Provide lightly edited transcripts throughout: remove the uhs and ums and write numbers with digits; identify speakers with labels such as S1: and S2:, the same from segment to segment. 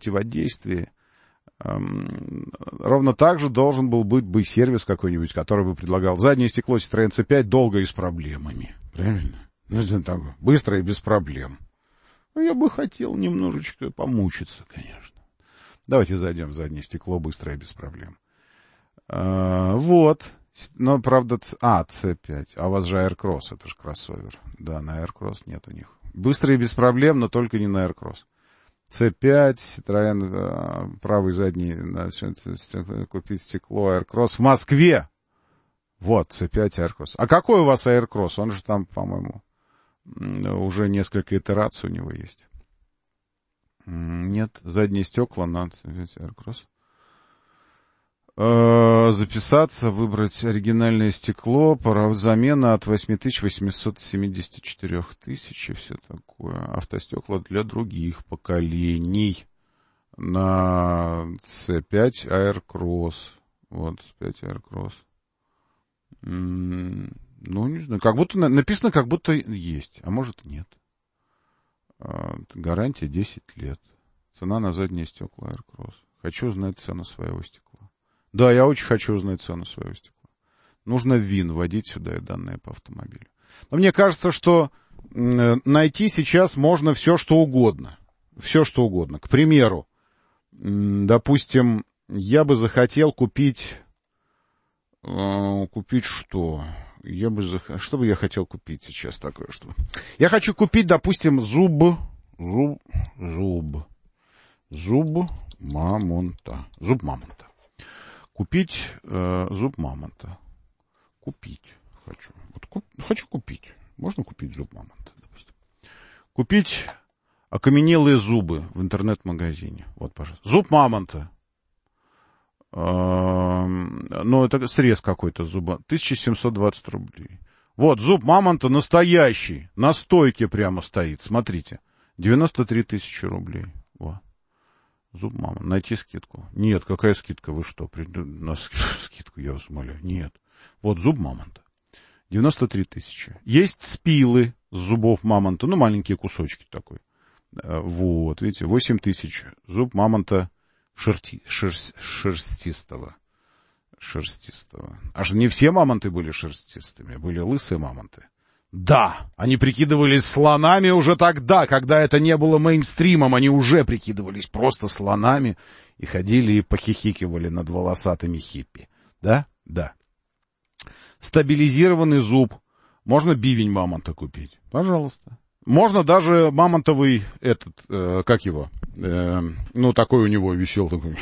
S1: противодействии. Ровно так же должен был быть бы сервис какой-нибудь, который бы предлагал заднее стекло Citroёn C5 долго и с проблемами. Правильно? Ну, это так, быстро и без проблем. Ну, я бы хотел немножечко помучиться, конечно. Давайте зайдем в заднее стекло быстро и без проблем. Вот. Но, правда, C5. А у вас же Aircross, это же кроссовер. Да, на Aircross нет у них. Быстро и без проблем, но только не на Aircross. C5, Citroёn, правый задний, купить стекло, Aircross в Москве. Вот, C5 Aircross. А какой у вас Aircross? Он же там, по-моему, уже несколько итераций у него есть. Нет, задние стекла на C5 Aircross. Записаться, выбрать оригинальное стекло, замена от 8874 тысяч и все такое. Автостекла для других поколений на C5 Aircross. Вот, C5 Aircross. Ну, не знаю, как будто написано, как будто есть, а может нет. Гарантия 10 лет. Цена на задние стекла Aircross. Хочу узнать цену своего стекла. Да, я очень хочу узнать цену своего стекла. Нужно ВИН вводить сюда и данные по автомобилю. Но мне кажется, что найти сейчас можно все, что угодно. Все, что угодно. К примеру, допустим, я бы захотел купить... Купить что? Что бы я хотел купить сейчас такое? Что? Я хочу купить, допустим, зуб мамонта. Зуб мамонта. Купить зуб мамонта. Купить хочу. Хочу купить. Можно купить зуб мамонта, допустим. Купить окаменелые зубы в интернет-магазине. Вот, пожалуйста. Зуб мамонта. Ну, это срез какой-то зуба. 1720 рублей. Вот, зуб мамонта настоящий. На стойке прямо стоит. Смотрите. 93 тысячи рублей. Вот. Зуб мамонта. Найти скидку. Нет, какая скидка? Вы что? На скидку, я вас умоляю. Нет. Вот зуб мамонта. 93 тысячи. Есть спилы с зубов мамонта. Ну, маленькие кусочки такой. Вот, видите, 8 тысяч. Зуб мамонта шерстистого. Аж не все мамонты были шерстистыми, были лысые мамонты. Да, они прикидывались слонами уже тогда, когда это не было мейнстримом, они уже прикидывались просто слонами и ходили и похихикивали над волосатыми хиппи. Да? Да. Стабилизированный зуб. Можно бивень мамонта купить. Пожалуйста. Можно даже мамонтовый как его? Ну, такой у него висел такой.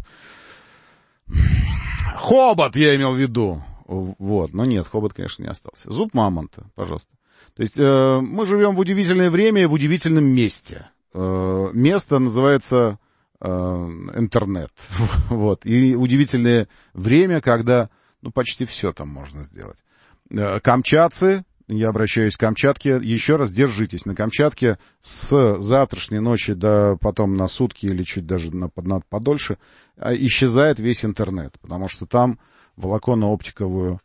S1: Хобот, я имел в виду. Вот, но нет, хобот, конечно, не остался. Зуб мамонта, пожалуйста. То есть мы живем в удивительное время и в удивительном месте. Место называется интернет. Вот, и удивительное время, когда почти все там можно сделать. Камчатцы, я обращаюсь к Камчатке, еще раз держитесь. На Камчатке с завтрашней ночи до потом на сутки или чуть даже подольше исчезает весь интернет, потому что там волоконно-оптическую.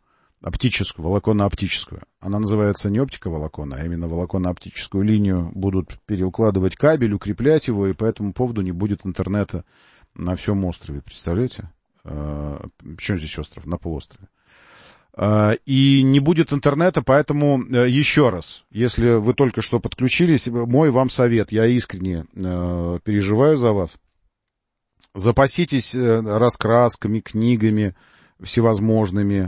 S1: Она называется не оптиковолоконно, а именно волоконно-оптическую линию будут переукладывать кабель, укреплять его, и по этому поводу не будет интернета на всем острове. Представляете? Причем здесь остров? На полуострове. И не будет интернета, поэтому еще раз, если вы только что подключились, мой вам совет, я искренне переживаю за вас. Запаситесь раскрасками, книгами всевозможными,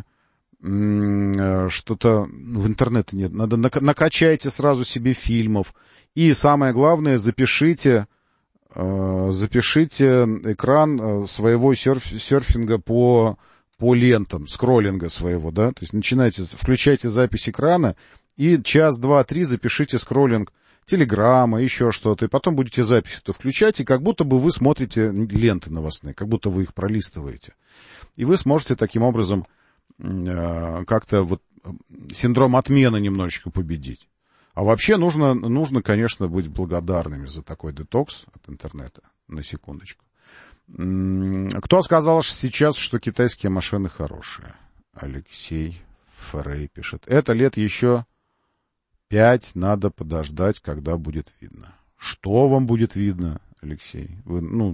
S1: что-то в интернете нет. Надо накачайте сразу себе фильмов. И самое главное, запишите экран своего серфинга по лентам, скроллинга своего, да, то есть включайте запись экрана и час, два, три запишите скроллинг Телеграма, еще что-то, и потом будете запись эту включать, и как будто бы вы смотрите ленты новостные, как будто вы их пролистываете. И вы сможете таким образом как-то вот синдром отмены немножечко победить. А вообще нужно, конечно, быть благодарными за такой детокс от интернета, на секундочку. Кто сказал сейчас, что китайские машины хорошие? Алексей Фрей пишет. Это лет еще 5 надо подождать, когда будет видно. Что вам будет видно, Алексей? Вы,